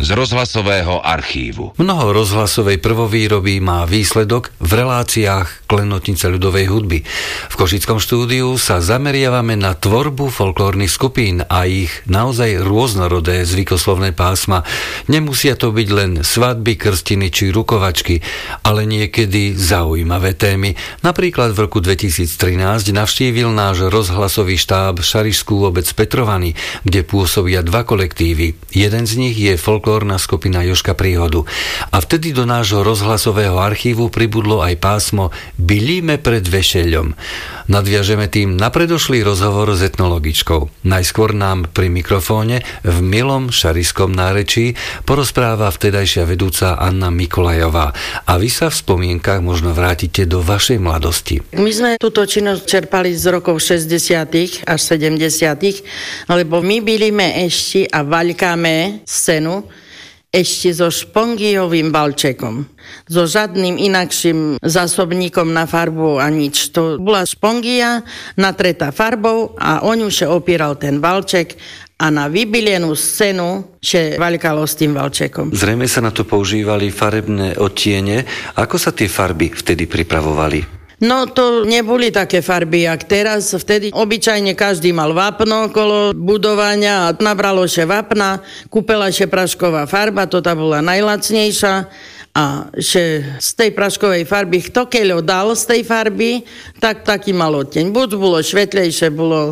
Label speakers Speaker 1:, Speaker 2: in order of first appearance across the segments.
Speaker 1: z rozhlasového archívu.
Speaker 2: Mnoho rozhlasovej prvovýroby má výsledok v reláciách Klenotnice ľudovej hudby. V Košickom štúdiu sa zameriavame na tvorbu folklórnych skupín a ich naozaj rôznorodé zvykoslovné pásma. Nemusia to byť len svadby, krstiny či rukovačky, ale niekedy zaujímavé témy. Napríklad v roku 2013 navštívil náš rozhlasový štáb Šarišskú obec Petrovany, kde pôsobia dva kolektívy. Jeden z nich je folklórna skupina Jožka Príhodu. A vtedy do nášho rozhlasového archívu pribudlo aj pásmo Bylíme pred vešeľom. Nadviažeme tým na predošlý rozhovor s etnologičkou. Najskôr nám pri mikrofóne v milom šarišskom nárečí porozpráva vtedajšia vedúca Anna Mikolajová. A vy sa v spomienkach možno vrátite do vašej mladosti.
Speaker 3: My sme túto činnosť čerpali z rokov 60. až 70. lebo my bylíme ešte a vaľkáme scénu ešte so špongiovým valčekom. So žiadnym inakším zásobníkom na farbu a nič. To bola špongia natretá farbou a o ňu sa opíral ten valček a na vybylenú scénu sa vaľkalo s tým valčekom.
Speaker 2: Zrejme sa na to používali farebné odtiene. Ako sa tie farby vtedy pripravovali?
Speaker 3: No to neboli také farby, jak teraz. Vtedy obyčajne každý mal vápno okolo budovania a nabralo sa vápna, kúpela sa prašková farba, to tá bola najlacnejšia a z tej praškovej farby, kto keľo dal z tej farby, tak taký mal odteň. Buď bolo svetlejšie,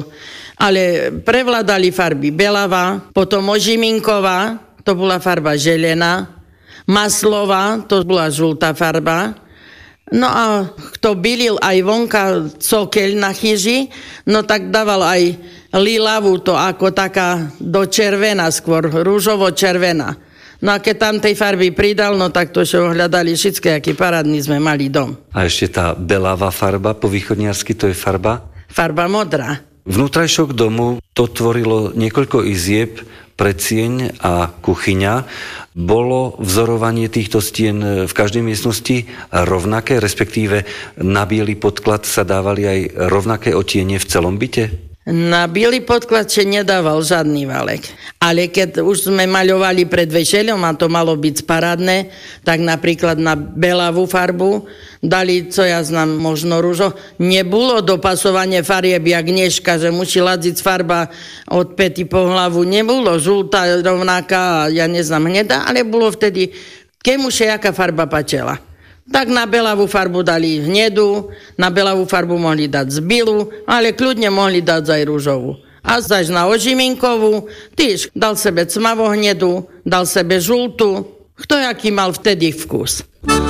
Speaker 3: ale prevládali farby belava, potom ožiminková, to bola farba želená, maslová, to bola žltá farba. No a kto bylil aj vonka cokeľ na chyži, no tak dával aj lilavú, to ako taká do červená skôr, rúžovo-červená. No a keď tam tej farby pridal, no tak to sa ohľadali všetky, aký parádny sme mali dom.
Speaker 2: A ešte tá belavá farba, po východniarsky, to je farba?
Speaker 3: Farba modrá.
Speaker 2: Vnútrajšok domu to tvorilo niekoľko izieb, predsieň a kuchyňa. Bolo vzorovanie týchto stien v každej miestnosti rovnaké, respektíve na biely podklad sa dávali aj rovnaké odtiene v celom byte?
Speaker 3: Na biely podklad sa nedával žiadny valek. Ale keď už sme maľovali pred vešeľom a to malo byť parádne, tak napríklad na belavú farbu dali, co ja znam, možno rúžo. Nebolo dopasovanie farieb jak dneška, že musí ladziť farba od päty po hlavu. Nebolo žltá rovnaká, ja neznám hnedá, ale bolo vtedy, kemu sa jaká farba pačela. Tak na belavú farbu dali hnedu, na belavú farbu mohli dať zbilu, ale kľudne mohli dať aj rúžovú. A zaž na ožiminkovú, týž dal sebe cmavo hnedu, dal sebe žltú, kto jaký mal vtedy vkus.